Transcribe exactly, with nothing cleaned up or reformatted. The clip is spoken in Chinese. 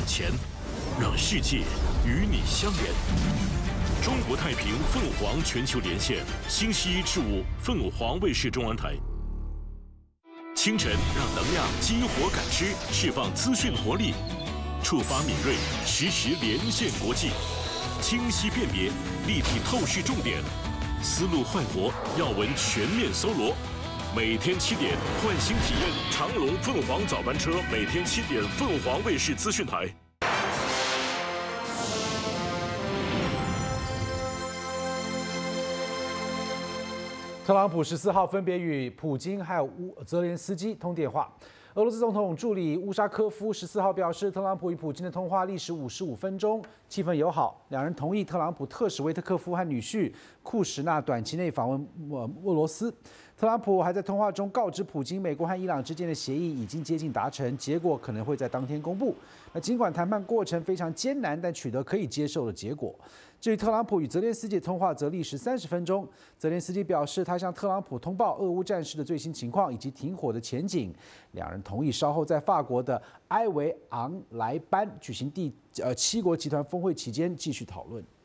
前，让世界与你相连。中国太平凤凰全球连线，星期一至五凤凰卫视中文台。清晨让能量激活感知，释放资讯活力，触发敏锐，实时连线国际，清晰辨别，立体透视重点，思路焕活，要闻全面搜罗。每天七点，换新体验长荣凤凰早班车，每天七点，凤凰卫视资讯台。 特朗普十四号分别与普京还有乌泽连斯基通电话。俄罗斯总统助理乌沙科夫十四号表示，特朗普与普京的通话历时五十五分钟，气氛友好，两人同意特朗普特使维特科夫和女婿库什纳短期内访问俄罗斯。特朗普还在通话中告知普京，美国和伊朗之间的协议已经接近达成，结果可能会在当天公布。那尽管谈判过程非常艰难，但取得可以接受的结果。至于特朗普与泽连斯基的通话则历时三十分钟。泽连斯基表示，他向特朗普通报俄乌战事的最新情况以及停火的前景。两人同意稍后在法国的埃维昂莱班举行第呃七国集团峰会期间继续讨论。